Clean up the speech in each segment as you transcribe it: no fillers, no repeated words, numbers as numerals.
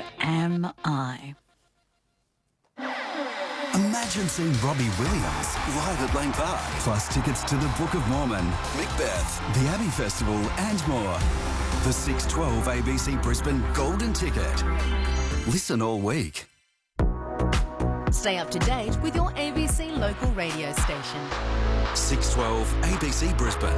Am I? Imagine seeing Robbie Williams live at Lang Park, plus tickets to the Book of Mormon, Macbeth, the Abbey Festival and more. The 6/12 ABC Brisbane Golden Ticket. Listen all week. Stay up to date with your ABC local radio station. 6/12 ABC Brisbane.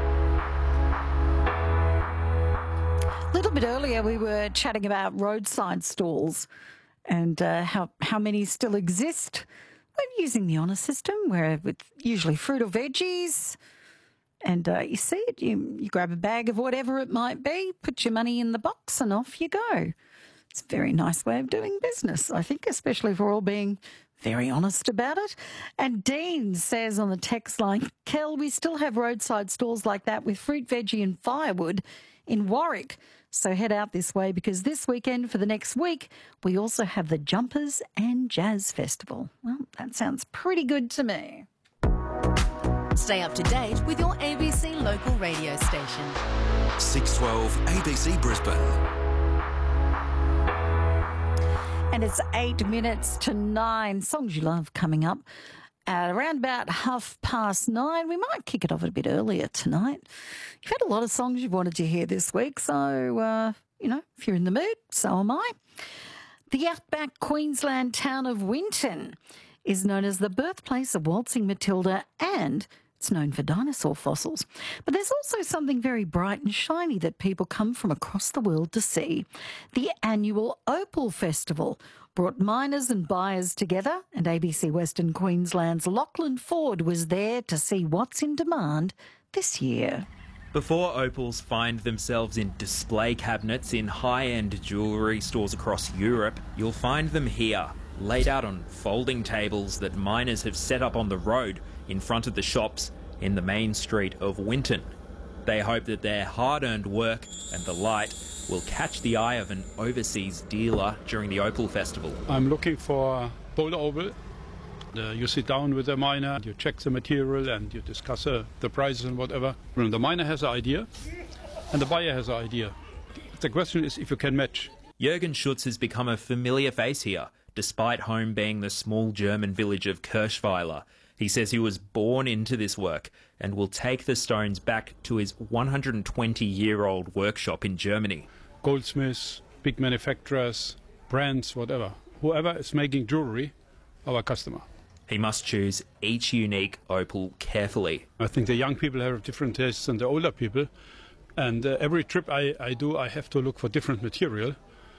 A little bit earlier we were chatting about roadside stalls and how many still exist. We're using the honour system where with usually fruit or veggies, and you see it, you grab a bag of whatever it might be, put your money in the box and off you go. It's a very nice way of doing business, I think, especially if we're all being very honest about it. And Dean says on the text line, Kel, we still have roadside stalls like that with fruit, veggie and firewood in Warwick. So head out this way because this weekend for the next week, we also have the Jumpers and Jazz Festival. Well, that sounds pretty good to me. Stay up to date with your ABC local radio station. 6/12 ABC Brisbane. And it's 8 minutes to 9. Songs you love coming up at around about 9:30. We might kick it off a bit earlier tonight. You've had a lot of songs you've wanted to hear this week, so, if you're in the mood, so am I. The outback Queensland town of Winton is known as the birthplace of Waltzing Matilda, and it's known for dinosaur fossils. But there's also something very bright and shiny that people come from across the world to see. The annual Opal Festival brought miners and buyers together, and ABC Western Queensland's Lachlan Ford was there to see what's in demand this year. Before opals find themselves in display cabinets in high-end jewellery stores across Europe, you'll find them here, laid out on folding tables that miners have set up on the road in front of the shops in the main street of Winton. They hope that their hard-earned work and the light will catch the eye of an overseas dealer during the Opal Festival. I'm looking for Boulder Opal. You sit down with the miner, you check the material and you discuss the prices and whatever. And the miner has an idea and the buyer has an idea. The question is if you can match. Jürgen Schutz has become a familiar face here, despite home being the small German village of Kirschweiler. He says he was born into this work and will take the stones back to his 120-year-old workshop in Germany. Goldsmiths, big manufacturers, brands, whatever. Whoever is making jewellery, our customer. He must choose each unique opal carefully. I think the young people have different tastes than the older people. And every trip I do, I have to look for different material.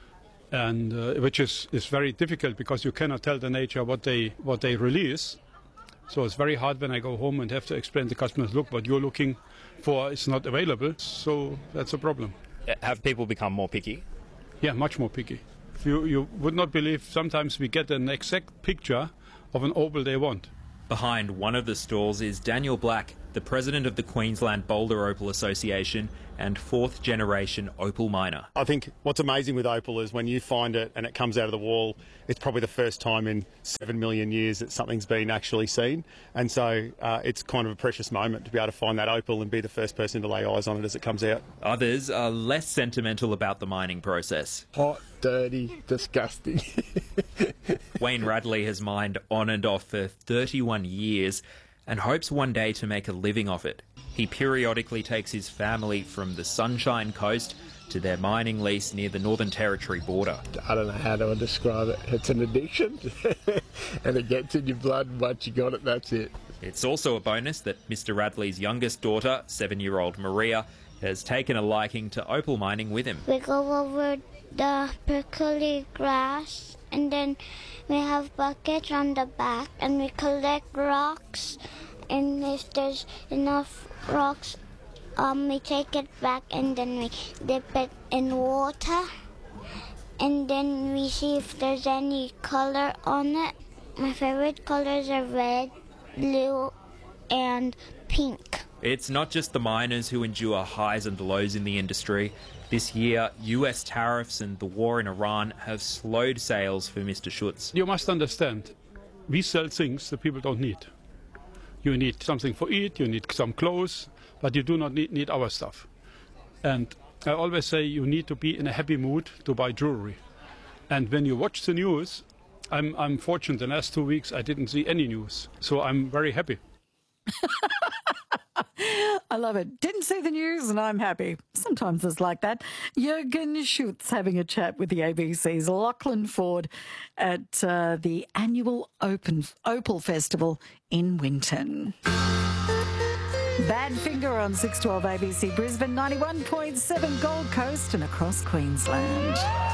And which is very difficult because you cannot tell the nature what they release. So it's very hard when I go home and have to explain to customers, look, what you're looking for is not available. So that's a problem. Have people become more picky? Yeah, much more picky. You would not believe sometimes we get an exact picture of an opal they want. Behind one of the stalls is Daniel Black, the president of the Queensland Boulder Opal Association and fourth-generation opal miner. I think what's amazing with opal is when you find it and it comes out of the wall, it's probably the first time in 7 million years that something's been actually seen. And so it's kind of a precious moment to be able to find that opal and be the first person to lay eyes on it as it comes out. Others are less sentimental about the mining process. Hot, dirty, disgusting. Wayne Radley has mined on and off for 31 years and hopes one day to make a living off it. He periodically takes his family from the Sunshine Coast to their mining lease near the Northern Territory border. I don't know how to describe it. It's an addiction and it gets in your blood, and once you got it, that's it. It's also a bonus that Mr. Radley's youngest daughter, 7-year-old Maria, has taken a liking to opal mining with him. We go over the prickly grass and then we have buckets on the back and we collect rocks, and if there's enough rocks, we take it back and then we dip it in water and then we see if there's any color on it. My favorite colors are red, blue and pink. It's not just the miners who endure highs and lows in the industry. This year, US tariffs and the war in Iran have slowed sales for Mr. Schutz. You must understand, we sell things that people don't need. You need something for eat, you need some clothes, but you do not need our stuff. And I always say you need to be in a happy mood to buy jewelry. And when you watch the news, I'm fortunate. The last 2 weeks I didn't see any news, so I'm very happy. I love it. Didn't see the news and I'm happy. Sometimes it's like that. Jürgen Schutz having a chat with the ABC's Lachlan Ford at the annual Opal Festival in Winton. Badfinger on 612 ABC Brisbane, 91.7 Gold Coast and across Queensland.